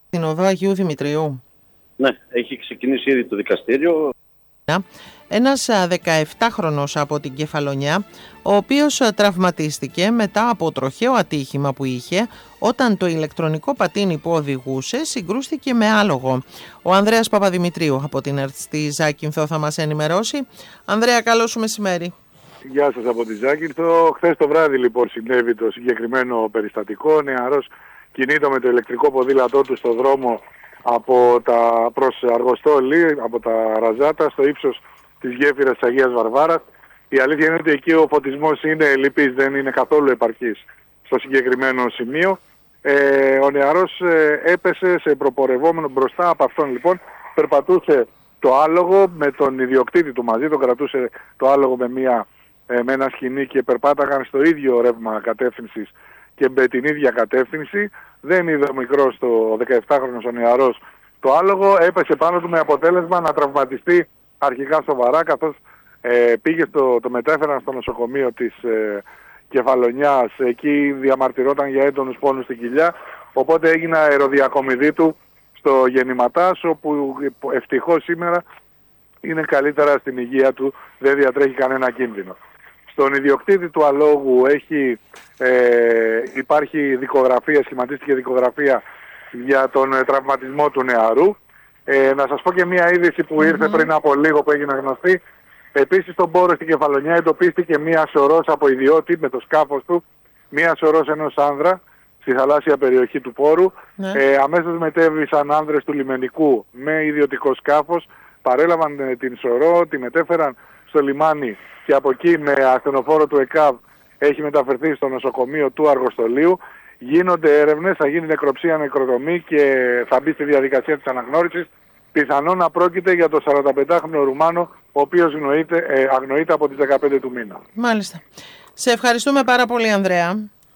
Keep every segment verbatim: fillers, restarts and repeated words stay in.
Στην οδό Αγίου Δημητρίου. Ναι, έχει ξεκινήσει ήδη το δικαστήριο. Ένας δεκαεπτάχρονος από την Κεφαλονιά, ο οποίος τραυματίστηκε μετά από τροχαίο ατύχημα που είχε όταν το ηλεκτρονικό πατίνι που οδηγούσε συγκρούστηκε με άλογο. Ο Ανδρέας Παπαδημητρίου από την ΕΡΤ στη Ζάκυνθο θα μας ενημερώσει. Ανδρέα, καλό σου μεσημέρι. Γεια σας από τη Ζάκυνθο. Χθες το βράδυ λοιπόν συνέβη το συγκεκριμένο περιστατικό. Ο νεαρός κινείται με το ηλεκτρικό ποδήλατό του στο δρόμο από τα προς Αργοστόλη, από τα Ραζάτα, στο ύψος της γέφυρας της Αγίας Βαρβάρας. Η αλήθεια είναι ότι εκεί ο φωτισμός είναι λυπής, δεν είναι καθόλου επαρκής στο συγκεκριμένο σημείο. Ε, ο νεαρός ε, έπεσε σε προπορευόμενο μπροστά από αυτόν λοιπόν. Περπατούσε το άλογο με τον ιδιοκτήτη του μαζί, τον κρατούσε το άλογο με, μια, ε, με ένα σκοινί και περπάταγαν στο ίδιο ρεύμα κατεύθυνσης και με την ίδια κατεύθυνση. Δεν είδε ο μικρός, το δεκαεπτάχρονος ο νεαρός, το άλογο, έπεσε πάνω του με αποτέλεσμα να τραυματιστεί αρχικά σοβαρά, καθώς ε, πήγε στο, το μετέφεραν στο νοσοκομείο της ε, Κεφαλονιάς. Εκεί διαμαρτυρόταν για έντονους πόνους στην κοιλιά, οπότε έγινε αεροδιακομιδή του στο Γεννηματάς, όπου ευτυχώς σήμερα είναι καλύτερα στην υγεία του, δεν διατρέχει κανένα κίνδυνο. Στον ιδιοκτήτη του αλόγου έχει, ε, υπάρχει δικογραφία, σχηματίστηκε δικογραφία για τον ε, τραυματισμό του νεαρού. Ε, να σας πω και μία είδηση που ήρθε mm-hmm. πριν από λίγο, που έγινε γνωστή. Επίσης στον πόρο στην Κεφαλονιά εντοπίστηκε μία σωρός από ιδιώτη με το σκάφος του, μία σωρός ενός άνδρα στη θαλάσσια περιοχή του πόρου. Mm-hmm. Ε, αμέσως μετέβησαν άνδρες του λιμενικού με ιδιωτικό σκάφος, παρέλαβαν ε, την σωρό, τη μετέφεραν στο λιμάνι και από εκεί με ασθενοφόρο του ΕΚΑΒ έχει μεταφερθεί στο νοσοκομείο του Αργοστολίου. Γίνονται έρευνες, θα γίνει νεκροψία, νεκροδομή και θα μπει στη διαδικασία της αναγνώρισης. Πιθανόν να πρόκειται για το σαρανταπεντάχρονο Ρουμάνο, ο οποίος γνωρείται, ε, αγνοείται από τις δεκαπέντε του μήνα. Μάλιστα. Σε ευχαριστούμε πάρα πολύ, Ανδρέα.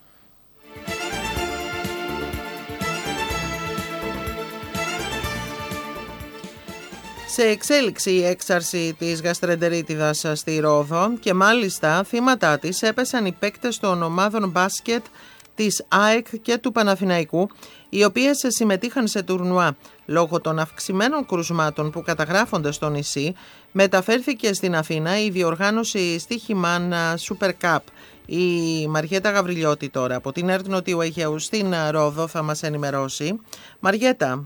Σε εξέλιξη η έξαρση της γαστρεντερίτιδας στη Ρόδο και μάλιστα θύματά της έπεσαν οι παίκτες των ομάδων μπάσκετ της ΑΕΚ και του Παναθηναϊκού, οι οποίες συμμετείχαν σε τουρνουά. Λόγω των αυξημένων κρουσμάτων που καταγράφονται στο νησί, μεταφέρθηκε στην Αθήνα η διοργάνωση στοίχημαν Super Cup. Η Μαριέτα Γαβριλιώτη τώρα από την ΕΡΤ Νοτιού Αιγαίου στην Ρόδο θα μας ενημερώσει. Μαριέτα.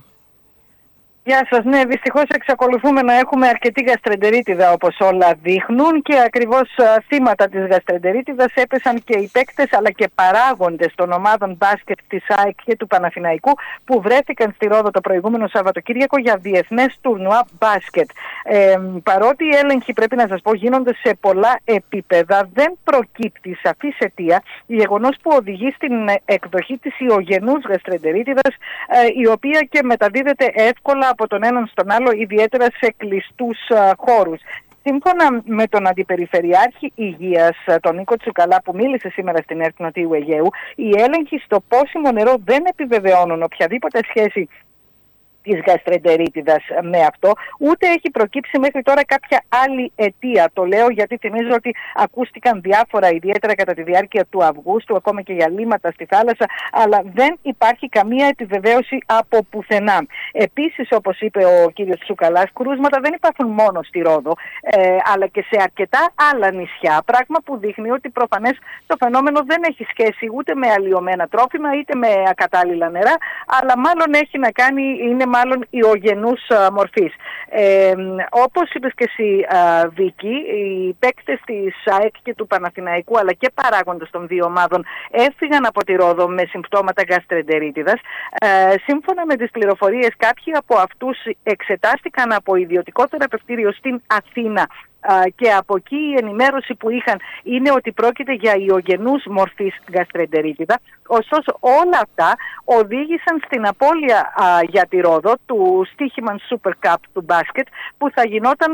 Γεια σας. Ναι, δυστυχώς εξακολουθούμε να έχουμε αρκετή γαστρεντερίτιδα όπως όλα δείχνουν και ακριβώς θύματα της γαστρεντερίτιδας έπεσαν και οι παίκτες αλλά και παράγοντες των ομάδων μπάσκετ της ΑΕΚ και του Παναθηναϊκού που βρέθηκαν στη Ρόδο το προηγούμενο Σαββατοκύριακο για διεθνές τουρνουά μπάσκετ. Ε, παρότι οι έλεγχοι, πρέπει να σας πω, γίνονται σε πολλά επίπεδα, δεν προκύπτει σαφής αιτία, γεγονός που οδηγεί στην εκδοχή της ιογενούς γαστρεντερίτιδας, ε, η οποία και μεταδίδεται εύκολα από τον έναν στον άλλο, ιδιαίτερα σε κλειστούς uh, χώρους. Σύμφωνα με τον Αντιπεριφερειάρχη Υγείας, τον Νίκο Τσουκαλά, που μίλησε σήμερα στην ΕΡΤ Νοτιού Αιγαίου, οι έλεγχοι στο πόσιμο νερό δεν επιβεβαιώνουν οποιαδήποτε σχέση της γαστρεντερίτιδας με αυτό, ούτε έχει προκύψει μέχρι τώρα κάποια άλλη αιτία. Το λέω γιατί θυμίζω ότι ακούστηκαν διάφορα, ιδιαίτερα κατά τη διάρκεια του Αυγούστου, ακόμα και για λίμματα στη θάλασσα, αλλά δεν υπάρχει καμία επιβεβαίωση από πουθενά. Επίσης, όπως είπε ο κύριος Τσουκαλάς, κρούσματα δεν υπάρχουν μόνο στη Ρόδο, ε, αλλά και σε αρκετά άλλα νησιά, πράγμα που δείχνει ότι προφανές το φαινόμενο δεν έχει σχέση ούτε με αλλοιωμένα τρόφιμα, είτε με ακατάλληλα νερά, αλλά μάλλον έχει να κάνει, είναι μάλλον ιογενούς uh, μορφής. Ε, όπως είπες και εσύ, uh, Βίκη, οι παίκτες της ΑΕΚ και του Παναθηναϊκού αλλά και παράγοντες των δύο ομάδων έφυγαν από τη Ρόδο με συμπτώματα γαστρεντερίτιδας. Ε, σύμφωνα με τις πληροφορίες, κάποιοι από αυτούς εξετάστηκαν από ιδιωτικό θεραπευτήριο στην Αθήνα και από εκεί η ενημέρωση που είχαν είναι ότι πρόκειται για ιογενούς μορφής γαστρεντερίτιδα. Ωστόσο όλα αυτά οδήγησαν στην απώλεια α, για τη Ρόδο του στοίχημαν Super Cup του μπάσκετ, που θα γινόταν